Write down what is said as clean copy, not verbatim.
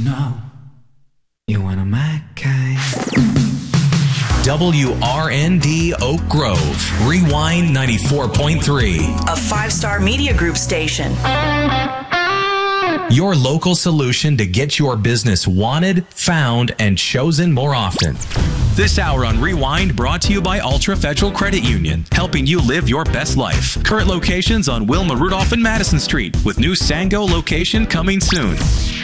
know you want a my kind. WRND Oak Grove, Rewind 94.3. A 5-star media group station. Your local solution to get your business wanted, found, and chosen more often. This hour on Rewind brought to you by Ultra Federal Credit Union, helping you live your best life. Current locations on Wilma Rudolph and Madison Street, with new Sango location coming soon.